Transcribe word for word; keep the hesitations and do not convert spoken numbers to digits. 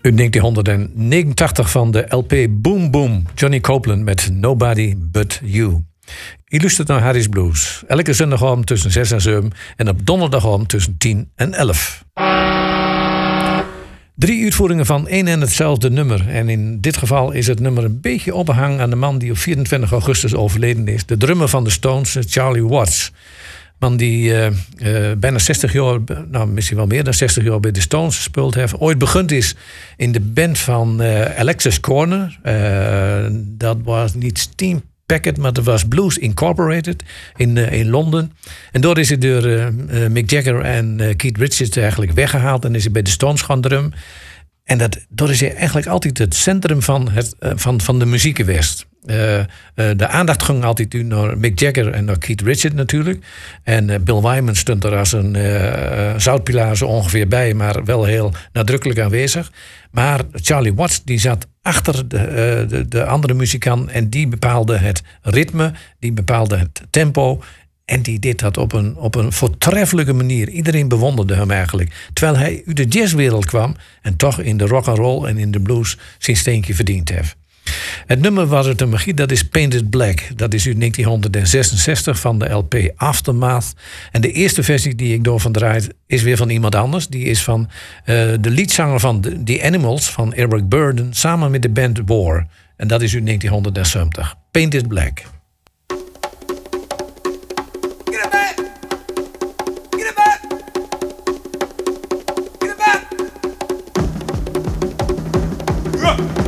Uit negentienhonderdnegenentachtig van de L P Boom Boom. Johnny Copeland met Nobody But You. Je luistert naar Harry's Blues. Elke zondagavond tussen zes en zeven. En op donderdagavond tussen tien en elf. Drie uitvoeringen van één en hetzelfde nummer. En in dit geval is het nummer een beetje opgehangen aan de man die op vierentwintig augustus overleden is. De drummer van de Stones, Charlie Watts. Man die uh, uh, bijna zestig jaar, nou misschien wel meer dan zestig jaar bij de Stones gespeeld heeft. Ooit begund is in de band van uh, Alexis Corner. Uh, dat was niet Steam Packet, maar dat was Blues Incorporated in, uh, in Londen. En door is hij door uh, uh, Mick Jagger en uh, Keith Richards eigenlijk weggehaald. En is hij bij de Stones gaan drum. En dat, door is hij eigenlijk altijd het centrum van, het, uh, van, van de muziek geweest. Uh, uh, de aandacht ging altijd naar Mick Jagger en naar Keith Richards natuurlijk. En uh, Bill Wyman stond er als een uh, zoutpilaar zo ongeveer bij, maar wel heel nadrukkelijk aanwezig. Maar Charlie Watts die zat achter de, uh, de, de andere muzikant en die bepaalde het ritme, die bepaalde het tempo. En die deed dat op een, op een voortreffelijke manier. Iedereen bewonderde hem eigenlijk. Terwijl hij uit de jazzwereld kwam en toch in de rock and roll en in de blues zijn steentje verdiend heeft. Het nummer waar het een magie, dat is Painted Black. Dat is uit negentienhonderdzesenzestig van de L P Aftermath. En de eerste versie die ik door van draai is weer van iemand anders. Die is van uh, de leadzanger van The, The Animals, van Eric Burdon, samen met de band War. En dat is uit negentienhonderdzeventig. Painted Black. Get it back!